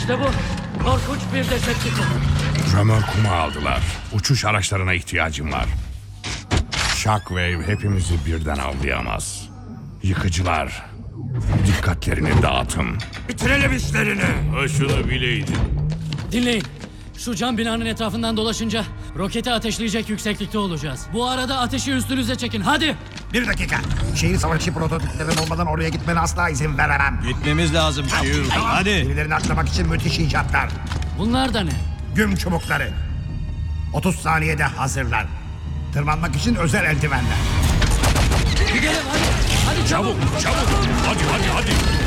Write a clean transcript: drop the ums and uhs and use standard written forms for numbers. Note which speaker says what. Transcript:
Speaker 1: İşte bu. Korkunç bir Decepticon.
Speaker 2: Römorkumu aldılar. Uçuş araçlarına ihtiyacım var. Shockwave hepimizi birden avlayamaz. Yıkıcılar, dikkatlerini dağıtın.
Speaker 3: Bitirelim işlerini.
Speaker 4: Ha şunu bileydin.
Speaker 1: Dinleyin. Şu cam binanın etrafından dolaşınca roketi ateşleyecek yükseklikte olacağız. Bu arada ateşi üstünüze çekin. Hadi!
Speaker 3: Bir dakika. Şehir savaşı prototiplerin olmadan oraya gitmene asla izin veremem.
Speaker 5: Gitmemiz lazım Shield. Hadi.
Speaker 3: Birilerini atlamak için müthiş icatlar.
Speaker 1: Bunlar da ne?
Speaker 3: Güm çubukları. 30 saniyede hazırlan. Tırmanmak için özel eldivenler.
Speaker 1: Gidelim hadi. Hadi çabuk.
Speaker 4: Çabuk. Hadi.